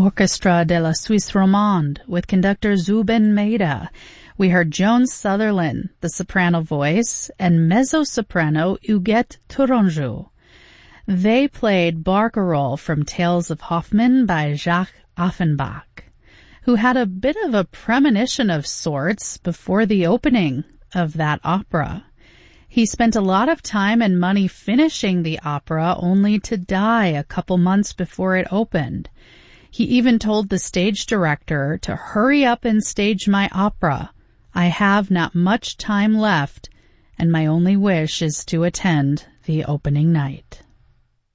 Orchestra de la Suisse Romande with conductor Zubin Mehta. We heard Joan Sutherland, the soprano voice, and mezzo-soprano Huguette Tourangeau. They played Barcarolle from Tales of Hoffmann by Jacques Offenbach, who had a bit of a premonition of sorts before the opening of that opera. He spent a lot of time and money finishing the opera only to die a couple months before it opened. He even told the stage director to hurry up and stage my opera. I have not much time left, and my only wish is to attend the opening night.